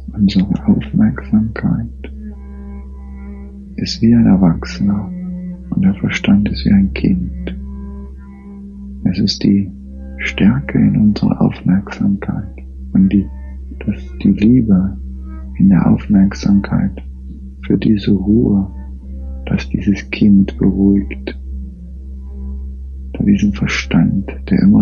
Unsere Aufmerksamkeit ist wie ein Erwachsener und der Verstand ist wie ein Kind. Es ist die Stärke in unserer Aufmerksamkeit und die Liebe in der Aufmerksamkeit für diese Ruhe, dass dieses Kind beruhigt, diesen Verstand, der immer